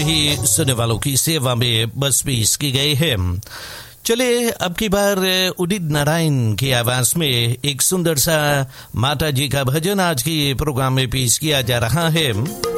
ही सुनने वालों की सेवा में बस पेश की गई है। चलिए अब की बार उदित नारायण की आवाज में एक सुंदर सा माता जी का भजन आज की प्रोग्राम में पेश किया जा रहा है।